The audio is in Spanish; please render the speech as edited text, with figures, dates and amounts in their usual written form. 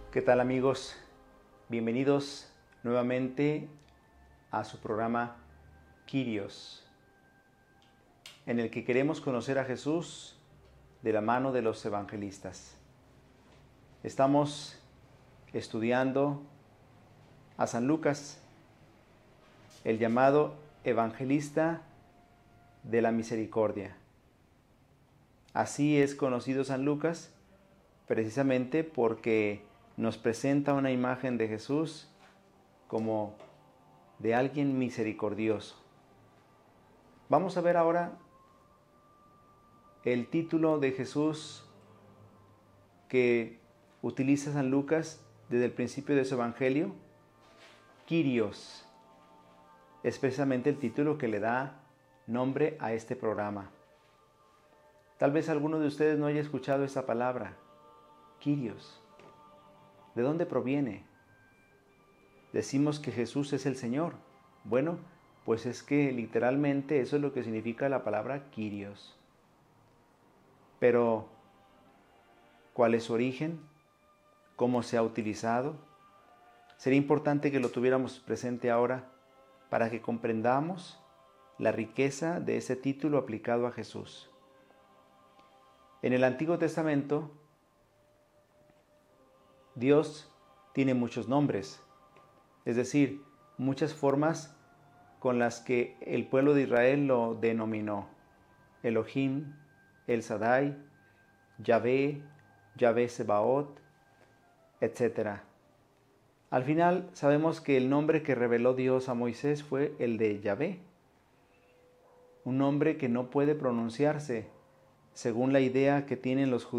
¿Qué tal, amigos? Bienvenidos nuevamente a su programa Kyrios, en el que queremos conocer a Jesús de la mano de los evangelistas. Estamos estudiando a San Lucas, el llamado evangelista de la misericordia. Así es conocido San Lucas precisamente porque nos presenta una imagen de Jesús como de alguien misericordioso. Vamos a ver ahora el título de Jesús que utiliza San Lucas desde el principio de su evangelio, Kyrios. Es precisamente el título que le da nombre a este programa. Tal vez alguno de ustedes no haya escuchado esta palabra, Kyrios. ¿De dónde proviene? Decimos que Jesús es el Señor. Bueno, pues es que literalmente eso es lo que significa la palabra Kyrios. Pero, ¿cuál es su origen? ¿Cómo se ha utilizado? Sería importante que lo tuviéramos presente ahora para que comprendamos la riqueza de ese título aplicado a Jesús. En el Antiguo Testamento, Dios tiene muchos nombres, es decir, muchas formas con las que el pueblo de Israel lo denominó. Elohim, El Shaddai, Yahvé, Yahvé Sebaot, etc. Al final sabemos que el nombre que reveló Dios a Moisés fue el de Yahvé, un nombre que no puede pronunciarse según la idea que tienen los judíos